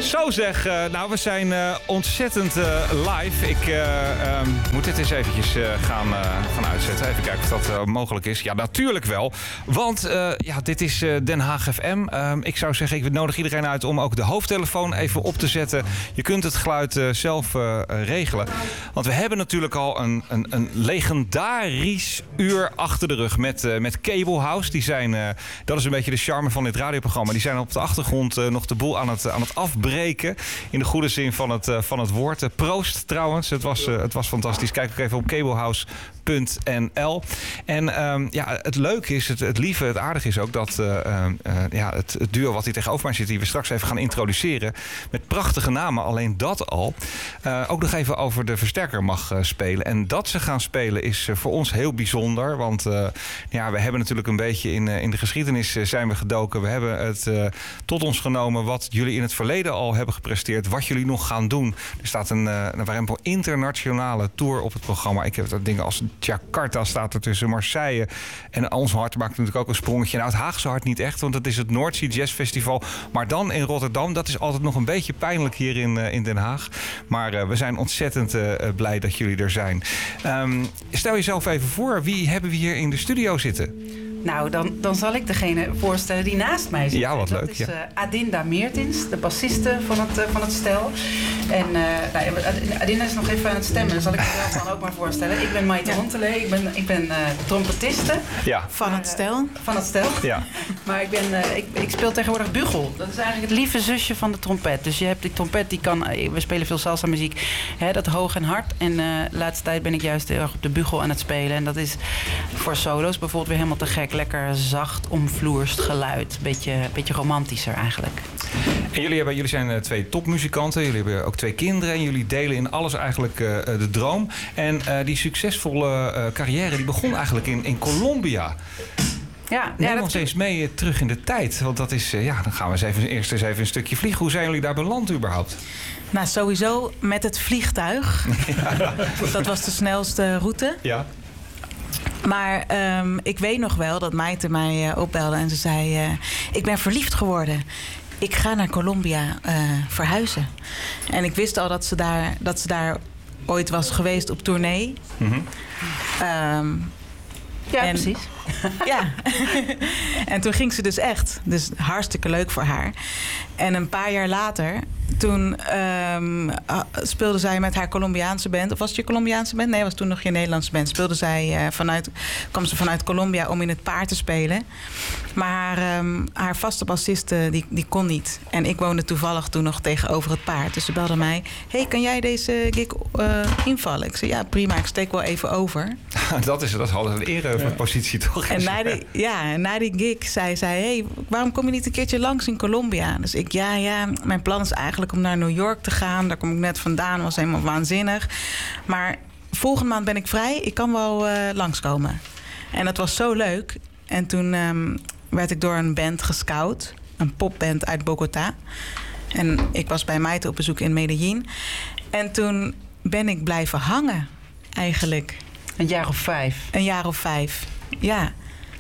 Zo zeg, we zijn ontzettend live. Ik moet dit eens eventjes gaan uitzetten. Even kijken of dat mogelijk is. Ja, natuurlijk wel. Want dit is Den Haag FM. Ik zou zeggen, ik nodig iedereen uit om ook de hoofdtelefoon even op te zetten. Je kunt het geluid zelf regelen. Want we hebben natuurlijk al een legendarisch uur achter de rug met Cable House. Die zijn, dat is een beetje de charme van dit radioprogramma. Die zijn op de achtergrond nog de boel aan het afbreken. In de goede zin van het woord. Proost trouwens. Het was fantastisch. Kijk ook even op cablehouse.nl. En het leuke is, het lieve, het aardige is ook dat het duo wat hier tegenover mij zit, die we straks even gaan introduceren, met prachtige namen, alleen dat al, ook nog even over de versterker mag spelen. En dat ze gaan spelen is voor ons heel bijzonder. Want we hebben natuurlijk een beetje in de geschiedenis zijn we gedoken. We hebben het tot ons genomen wat jullie in het verleden al hebben gepresteerd. Wat jullie nog gaan doen. Er staat een Warempo internationale tour op het programma. Ik heb dat dingen als Jakarta staat er tussen, Marseille. En ons hart maakt natuurlijk ook een sprongetje. Nou, het Haagse hart niet echt, want het is het Noordzee Jazz Festival. Maar dan in Rotterdam, dat is altijd nog een beetje pijnlijk hier in Den Haag. Maar we zijn ontzettend blij dat jullie er zijn. Stel jezelf even voor, wie hebben we hier in de studio zitten? Nou, dan zal ik degene voorstellen die naast mij zit. Ja, wat leuk. Dat is Adinda Meertens, de bassiste van het stel. En Adinda is nog even aan het stemmen. Dan zal ik mezelf dan ook maar voorstellen. Ik ben Maite Hontelee. Ik ben trompetiste. Ja. Van het stel. Van het stel. Ja. Maar ik speel tegenwoordig bugel. Dat is eigenlijk het lieve zusje van de trompet. Dus je hebt die trompet, we spelen veel salsa muziek. Dat hoog en hard. En de laatste tijd ben ik juist heel erg op de bugel aan het spelen. En dat is voor solo's bijvoorbeeld weer helemaal te gek. Lekker zacht, omvloerst geluid. Beetje romantischer eigenlijk. En jullie zijn twee topmuzikanten. Jullie hebben ook twee kinderen. En jullie delen in alles eigenlijk de droom. En die succesvolle carrière die begon eigenlijk in Colombia. Neem ons eens mee terug in de tijd. Want dat is, dan gaan we eerst eens even een stukje vliegen. Hoe zijn jullie daar beland überhaupt? Nou, sowieso met het vliegtuig. Ja. Dat was de snelste route. Ja. Maar ik weet nog wel dat Maite mij opbelde en ze zei, ik ben verliefd geworden. Ik ga naar Colombia verhuizen. En ik wist al dat ze daar ooit was geweest op tournee. Mm-hmm. Precies. Ja. En toen ging ze dus echt. Dus hartstikke leuk voor haar. En een paar jaar later, toen speelde zij met haar Colombiaanse band. Of was het je Colombiaanse band? Nee, was toen nog je Nederlandse band. Kwam ze vanuit Colombia om in het paar te spelen. Maar haar vaste bassiste, die kon niet. En ik woonde toevallig toen nog tegenover het paard. Dus ze belde mij. Hey, kan jij deze gig invallen? Ik zei, ja, prima. Ik steek wel even over. Dat is altijd een erepositie, toch? En na die gig zei zij, hey, waarom kom je niet een keertje langs in Colombia? Dus ik, mijn plan is eigenlijk om naar New York te gaan. Daar kom ik net vandaan, was helemaal waanzinnig. Maar volgende maand ben ik vrij. Ik kan wel langskomen. En dat was zo leuk. En toen werd ik door een band gescout. Een popband uit Bogota. En ik was bij Maite op bezoek in Medellin. En toen ben ik blijven hangen, eigenlijk. Een jaar of 5. Ja.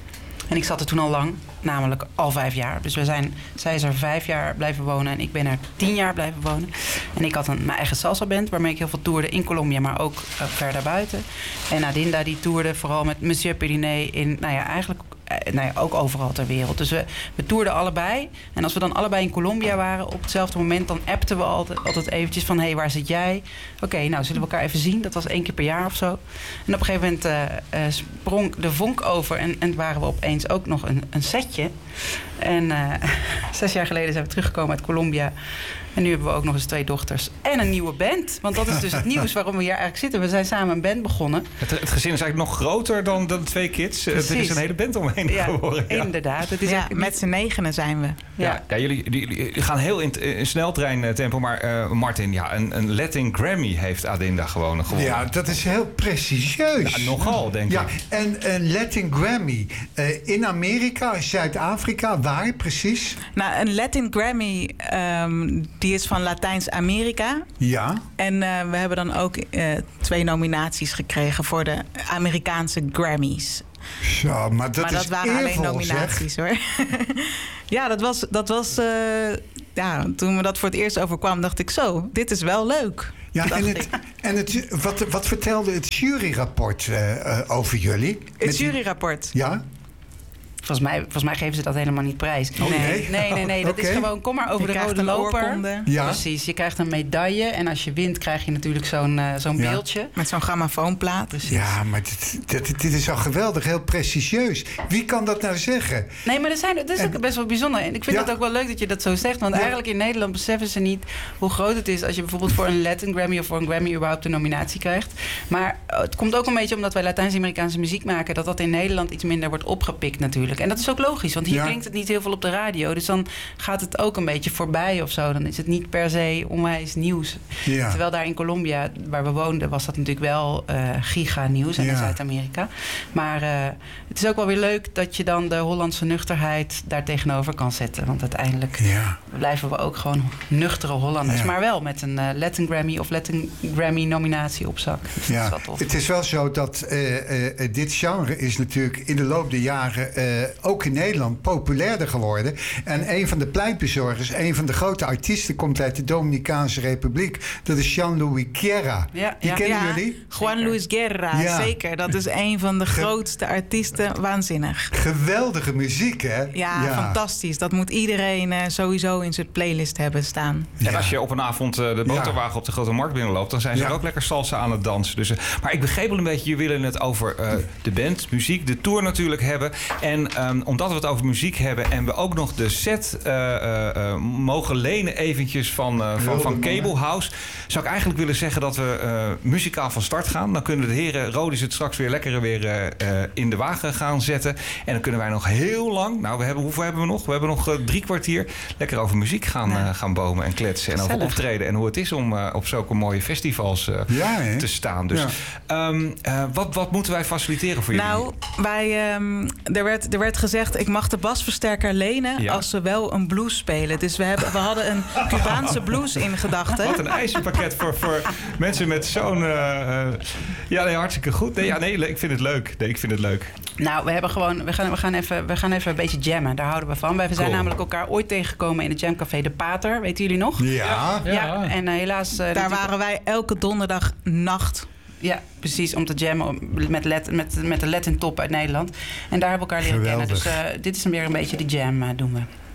En ik zat er toen al lang, namelijk al 5 jaar. Dus zij is er 5 jaar blijven wonen en ik ben er 10 jaar blijven wonen. En ik had mijn eigen salsa-band waarmee ik heel veel toerde in Colombia, maar ook verder buiten. En Adinda die toerde vooral met Monsieur Periné in, eigenlijk ook overal ter wereld. Dus we toerden allebei. En als we dan allebei in Colombia waren op hetzelfde moment, dan appten we altijd eventjes van, hey, waar zit jij? Oké, nou, zullen we elkaar even zien? Dat was 1 keer per jaar of zo. En op een gegeven moment sprong de vonk over en waren we opeens ook nog een setje. En 6 jaar geleden zijn we teruggekomen uit Colombia. En nu hebben we ook nog eens 2 dochters en een nieuwe band. Want dat is dus het nieuws waarom we hier eigenlijk zitten. We zijn samen een band begonnen. Het gezin is eigenlijk nog groter dan 2 kids. Er is een hele band omheen geworden. Ja, inderdaad. Het is met z'n 9 zijn we. Ja, jullie gaan heel in sneltrein tempo. Maar Martin, een Latin Grammy heeft Adinda gewonnen. Ja, dat is heel prestigieus. Ja, nogal, denk ik. En een Latin Grammy in Amerika, Zuid-Afrika, waar precies? Nou, een Latin Grammy, die is van Latijns-Amerika. Ja. En we hebben dan ook 2 nominaties gekregen voor de Amerikaanse Grammys. Zo, maar dat waren eervol, alleen nominaties, hoor. Ja, dat was ja, toen me dat voor het eerst overkwam, dacht ik zo, dit is wel leuk. Ja, wat vertelde het juryrapport over jullie? Het juryrapport? Ja? Volgens mij geven ze dat helemaal niet prijs. Oh, nee. Dat is gewoon, kom maar over de rode loper. Ja. Precies, je krijgt een medaille. En als je wint, krijg je natuurlijk zo'n beeldje. Met zo'n grammofoonplaat. Precies. Ja, maar dit is al geweldig, heel prestigieus. Wie kan dat nou zeggen? Nee, maar dat is ook best wel bijzonder. En ik vind het ook wel leuk dat je dat zo zegt. Want eigenlijk in Nederland beseffen ze niet hoe groot het is... als je bijvoorbeeld voor een Latin Grammy of voor een Grammy überhaupt een nominatie krijgt. Maar het komt ook een beetje omdat wij Latijns-Amerikaanse muziek maken... dat in Nederland iets minder wordt opgepikt natuurlijk. En dat is ook logisch, want hier klinkt het niet heel veel op de radio. Dus dan gaat het ook een beetje voorbij of zo. Dan is het niet per se onwijs nieuws. Ja. Terwijl daar in Colombia, waar we woonden... was dat natuurlijk wel giga-nieuws in Zuid-Amerika. Maar het is ook wel weer leuk dat je dan de Hollandse nuchterheid... daar tegenover kan zetten. Want uiteindelijk blijven we ook gewoon nuchtere Hollanders. Ja. Maar wel met een Latin Grammy of Latin Grammy nominatie op zak. Dus dat is wel tof. Het is wel zo dat dit genre is natuurlijk in de loop der jaren... ook in Nederland populairder geworden. En een van de pleitbezorgers, een van de grote artiesten... komt uit de Dominicaanse Republiek. Dat is Juan Luis Guerra. Die kennen jullie? Juan Luis Guerra, zeker. Dat is een van de grootste artiesten. Waanzinnig. Geweldige muziek, hè? Ja, fantastisch. Dat moet iedereen sowieso in zijn playlist hebben staan. En als je op een avond de boterwagen op de Grote Markt binnenloopt... dan zijn ze er ook lekker salsa aan het dansen. Dus, maar ik begreep wel een beetje, jullie willen het over de band, muziek, de tour natuurlijk hebben. En omdat we het over muziek hebben en we ook nog de set mogen lenen eventjes van Cable House... zou ik eigenlijk willen zeggen dat we muzikaal van start gaan. Dan kunnen de heren Rodis het straks weer lekker in de wagen gaan zetten. En dan kunnen wij nog heel lang... hoeveel hebben we nog? We hebben nog 3 kwartier lekker over muziek gaan bomen en kletsen. En over optreden en hoe het is om op zulke mooie festivals te staan. Dus wat moeten wij faciliteren voor jullie? Nou, er werd gezegd... ik mag de basversterker lenen als ze wel een blues spelen. Dus we hadden een Cubaanse blues in gedachten. Wat een eisenpakket voor mensen met zo'n... hartstikke goed. Ik vind het leuk. Nou, we gaan even een beetje jammen. Daar houden we van. Wij zijn namelijk elkaar ooit tegengekomen in het jamcafé De Pater. Weten jullie nog? Ja. En helaas... daar waren wij elke donderdagnacht. Ja, precies, om te jammen met de Latin top uit Nederland. En daar hebben we elkaar leren kennen. Dus dit is dan weer een beetje de jam doen we.